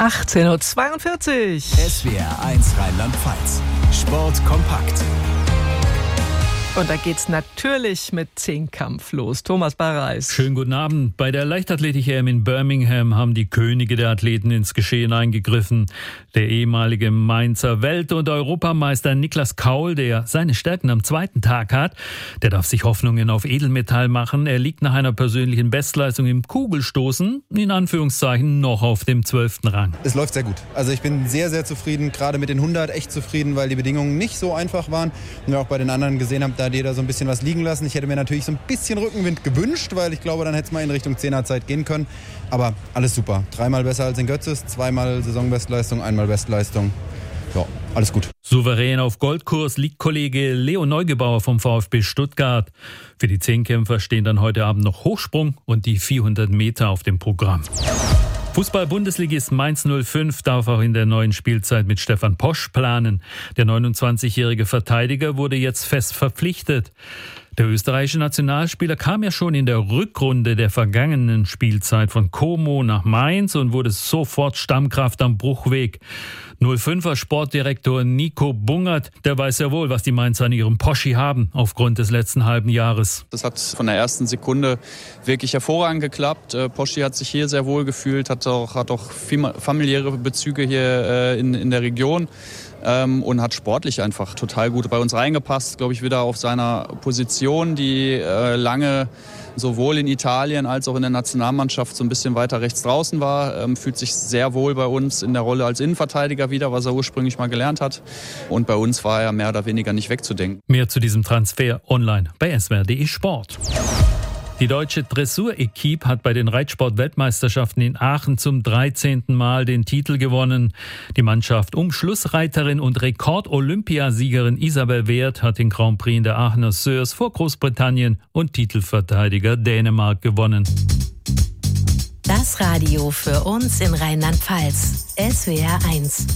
18:42 Uhr. SWR 1 Rheinland-Pfalz. Sport kompakt. Und da geht's natürlich mit Zehnkampf los. Thomas Barreis. Schönen guten Abend. Bei der Leichtathletik-EM in Birmingham haben die Könige der Athleten ins Geschehen eingegriffen. Der ehemalige Mainzer Welt- und Europameister Niklas Kaul, der seine Stärken am zweiten Tag hat, der darf sich Hoffnungen auf Edelmetall machen. Er liegt nach einer persönlichen Bestleistung im Kugelstoßen, in Anführungszeichen, noch auf dem 12. Rang. Es läuft sehr gut. Also ich bin sehr, sehr zufrieden, gerade mit den 100 echt zufrieden, weil die Bedingungen nicht so einfach waren. Und wir auch bei den anderen gesehen haben, da hat jeder so ein bisschen was liegen lassen. Ich hätte mir natürlich so ein bisschen Rückenwind gewünscht, weil ich glaube, dann hätte es mal in Richtung 10er-Zeit gehen können. Aber alles super. 3-mal besser als in Götzes, 2-mal Saisonbestleistung, 1-mal Bestleistung. Ja, alles gut. Souverän auf Goldkurs liegt Kollege Leo Neugebauer vom VfB Stuttgart. Für die Zehnkämpfer stehen dann heute Abend noch Hochsprung und die 400 Meter auf dem Programm. Fußball-Bundesligist Mainz 05 darf auch in der neuen Spielzeit mit Stefan Posch planen. Der 29-jährige Verteidiger wurde jetzt fest verpflichtet. Der österreichische Nationalspieler kam ja schon in der Rückrunde der vergangenen Spielzeit von Como nach Mainz und wurde sofort Stammkraft am Bruchweg. 05er Sportdirektor Nico Bungert, der weiß ja wohl, was die Mainzer an ihrem Poschi haben aufgrund des letzten halben Jahres. Das hat von der ersten Sekunde wirklich hervorragend geklappt. Poschi hat sich hier sehr wohl gefühlt, hat auch familiäre Bezüge hier in der Region. Und hat sportlich einfach total gut bei uns reingepasst, glaube ich, wieder auf seiner Position, die lange sowohl in Italien als auch in der Nationalmannschaft so ein bisschen weiter rechts draußen war. Fühlt sich sehr wohl bei uns in der Rolle als Innenverteidiger wieder, was er ursprünglich mal gelernt hat. Und bei uns war er mehr oder weniger nicht wegzudenken. Mehr zu diesem Transfer online bei swr.de Sport. Die deutsche Dressur-Equipe hat bei den Reitsport-Weltmeisterschaften in Aachen zum 13. Mal den Titel gewonnen. Die Mannschaft um Schlussreiterin und Rekord-Olympiasiegerin Isabel Wert hat den Grand Prix in der Aachener Sörs vor Großbritannien und Titelverteidiger Dänemark gewonnen. Das Radio für uns in Rheinland-Pfalz. SWR 1.